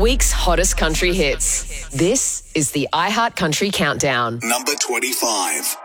week's hottest country hits. This is the iHeart Country Countdown. Number 25.